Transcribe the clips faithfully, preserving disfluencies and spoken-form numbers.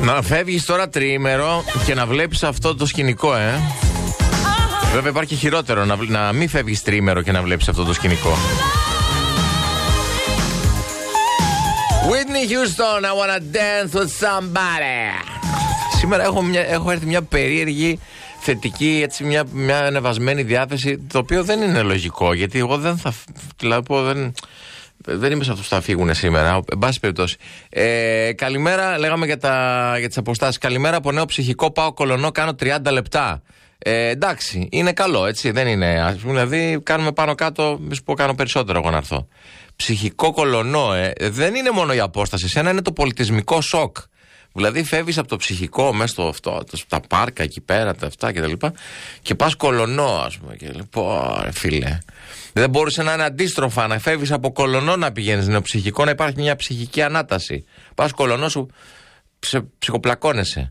Να φεύγεις τώρα τριήμερο και να βλέπεις αυτό το σκηνικό, ε. Βέβαια υπάρχει και χειρότερο, να, να μην φεύγεις τριήμερο και να βλέπεις αυτό το σκηνικό. Whitney Houston, I wanna dance with somebody. Σήμερα έχω, μια, έχω έρθει μια περίεργη, θετική, έτσι, μια, μια ανεβασμένη διάθεση, το οποίο δεν είναι λογικό, γιατί εγώ δεν θα, δηλαδή, δεν, δεν είμαι σε αυτούς που θα φύγουν σήμερα, εν πάση περιπτώσει. Ε, καλημέρα, λέγαμε για, τα, για τις αποστάσεις. Καλημέρα από νέο ψυχικό, πάω Κολωνό, κάνω τριάντα λεπτά. Ε, εντάξει, είναι καλό, έτσι, δεν είναι, ας πούμε, δηλαδή κάνουμε πάνω κάτω, μη σου πω κάνω περισσότερο εγώ να έρθω. Ψυχικό Κολωνό, ε, δεν είναι μόνο η απόσταση, εσένα είναι το πολιτισμικό σοκ. Δηλαδή φεύγεις από το ψυχικό μέσα στο αυτό, στα πάρκα εκεί πέρα, τα αυτά και τα λοιπά, και πας Κολωνό, ας πούμε, και λοιπόν, φίλε. Δεν μπορούσε να είναι αντίστροφα, να φεύγεις από Κολωνό να πηγαίνεις νεοψυχικό, να υπάρχει μια ψυχική ανάταση. Πας Κολωνό σου, ψε, ψυχοπλακώνεσαι.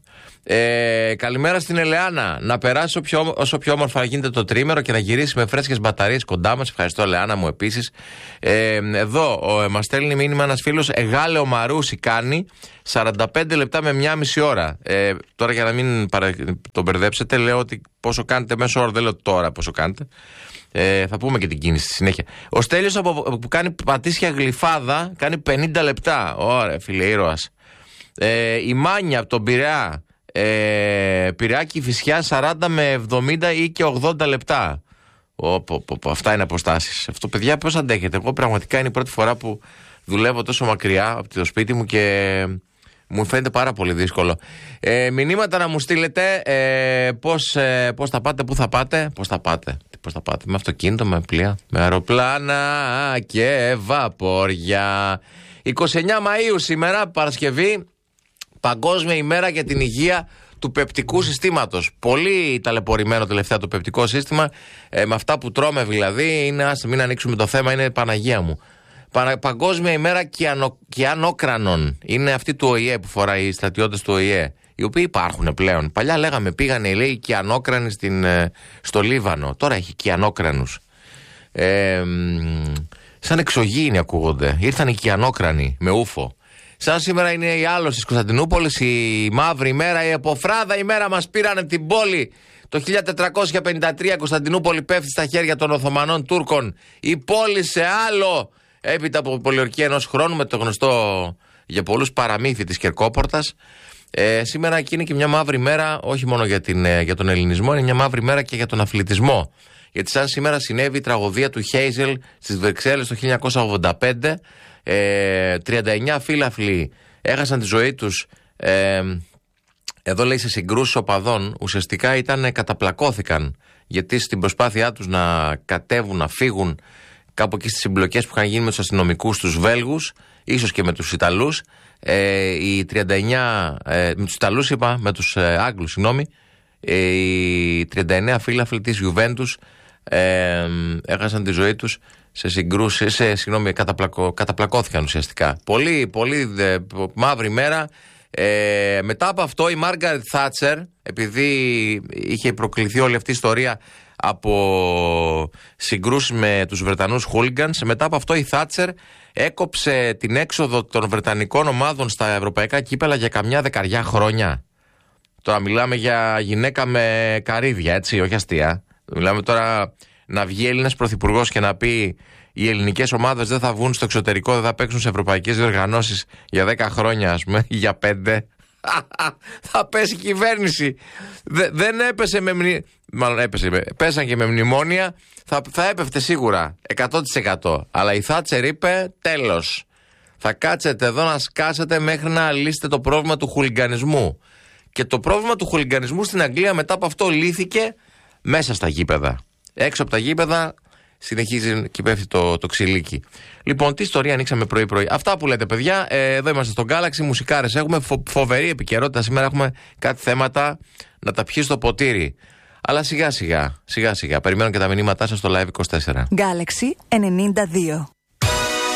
Ε, καλημέρα στην Ελεάνα. Να περάσει όσο, όσο πιο όμορφα γίνεται το τρίμερο και να γυρίσει με φρέσκες μπαταρίες κοντά μας. Ευχαριστώ, Ελεάνα μου, επίσης. Ε, εδώ ε, μας στέλνει μήνυμα ένας φίλος. Εγάλε ο Μαρούση κάνει σαράντα πέντε λεπτά με μία μισή ώρα. Ε, τώρα για να μην παρα... τον μπερδέψετε, λέω ότι πόσο κάνετε μέσω όρο, δεν λέω τώρα πόσο κάνετε. Ε, θα πούμε και την κίνηση στη συνέχεια. Ο Στέλιος από, που κάνει Πατήσια Γλυφάδα κάνει πενήντα λεπτά. Ωραία, φίλε, ήρωας. Ε, η Μάνια από τον Πειραιά. Ε, Πειραιά Κηφισιά σαράντα με εβδομήντα ή και ογδόντα λεπτά. Ω, πω, πω, πω, αυτά είναι αποστάσεις. Αυτό, παιδιά, πώς αντέχετε? Εγώ πραγματικά είναι η πρώτη φορά που δουλεύω τόσο μακριά από το σπίτι μου και μου φαίνεται πάρα πολύ δύσκολο. Ε, μηνύματα να μου στείλετε, ε, πώς, ε, πώς θα πάτε, πού θα πάτε, πώς θα πάτε, πώς θα πάτε, με αυτοκίνητο, με πλοία, με αεροπλάνα και βαπόρια. είκοσι εννέα Μαΐου σήμερα, Παρασκευή, Παγκόσμια ημέρα για την υγεία του πεπτικού συστήματος. Πολύ ταλαιπωρημένο τελευταία το πεπτικό σύστημα, ε, με αυτά που τρώμε δηλαδή, είναι, ας μην ανοίξουμε το θέμα, είναι Παναγία μου. Παγκόσμια ημέρα κιανο, κιανόκρανων. Είναι αυτή του Ο Η Ε που φοράει οι στρατιώτες του Ο Η Ε, οι οποίοι υπάρχουν πλέον. Παλιά λέγαμε πήγανε, λέει, κιανόκρανοι στην, στο Λίβανο. Τώρα έχει κιανόκρανους. Ε, σαν εξωγήινοι ακούγονται. Ήρθαν οι κιανόκρανοι με ούφο. Σαν σήμερα είναι η άλωση της Κωνσταντινούπολης, η μαύρη ημέρα, η εποφράδα ημέρα, μας πήρανε την πόλη. Το χίλια τετρακόσια πενήντα τρία Κωνσταντινούπολη πέφτει στα χέρια των Οθωμανών Τούρκων. Η πόλη σε άλλο. Έπειτα από πολιορκία ενός χρόνου, με το γνωστό για πολλούς παραμύθι της Κερκόπορτας. Ε, σήμερα εκεί είναι και μια μαύρη μέρα, όχι μόνο για, την, για τον ελληνισμό, είναι μια μαύρη μέρα και για τον αθλητισμό. Γιατί σαν σήμερα συνέβη η τραγωδία του Χέιζελ στις Βρυξέλλες το χίλια εννιακόσια ογδόντα πέντε. Ε, τριάντα εννέα φύλαφλοι έχασαν τη ζωή τους. Ε, εδώ λέει σε συγκρούσεις οπαδών, ουσιαστικά ήταν, καταπλακώθηκαν. Γιατί στην προσπάθειά τους να κατέβουν, να φύγουν, κάπου εκεί στις συμπλοκές που είχαν γίνει με τους αστυνομικούς, τους Βέλγους, ίσως και με τους Ιταλούς, ε, οι τριάντα εννέα, ε, με τους Ιταλούς είπα, με τους ε, Άγγλους, συγγνώμη, ε, οι τριάντα εννέα φύλαφλοι της Ιουβέντους ε, έχασαν τη ζωή τους σε συγκρούσεις, σε, συγγνώμη, καταπλακω, καταπλακώθηκαν ουσιαστικά. Πολύ, πολύ δε, μαύρη μέρα. Ε, μετά από αυτό η Μάργαρετ Θάτσερ, επειδή είχε προκληθεί όλη αυτή η ιστορία από συγκρούσεις με τους Βρετανούς χούλιγκανς, μετά από αυτό η Θάτσερ έκοψε την έξοδο των Βρετανικών ομάδων στα ευρωπαϊκά κύπελα για καμιά δεκαριά χρόνια. Τώρα μιλάμε για γυναίκα με καρύδια, έτσι, όχι αστεία. Μιλάμε τώρα να βγει Έλληνας πρωθυπουργός και να πει οι ελληνικές ομάδες δεν θα βγουν στο εξωτερικό, δεν θα παίξουν σε ευρωπαϊκές διοργανώσεις για δέκα χρόνια, ας πούμε, ή για πέντε. Θα πέσει η κυβέρνηση. Δε, δεν έπεσε με μνη... Μάλλον έπεσε, πέσαν και με μνημόνια. Θα, θα έπεφτε σίγουρα εκατό τοις εκατό. Αλλά η Θάτσερ είπε τέλος. Θα κάτσετε εδώ να σκάσετε μέχρι να λύσετε το πρόβλημα του χουλιγκανισμού. Και το πρόβλημα του χουλιγκανισμού στην Αγγλία μετά από αυτό λύθηκε μέσα στα γήπεδα. Έξω από τα γήπεδα συνεχίζει και πέφτει το, το ξυλίκι. Λοιπόν, τι ιστορία ανοίξαμε πρωί-πρωί. Αυτά που λέτε, παιδιά. Ε, εδώ είμαστε στο Galaxy, μουσικάρες. Έχουμε φο, φοβερή επικαιρότητα. Σήμερα έχουμε κάτι θέματα να τα πιει στο ποτήρι. Αλλά σιγά σιγά, σιγά σιγά. Περιμένω και τα μηνύματά σας στο Live είκοσι τέσσερα. Galaxy ενενήντα δύο.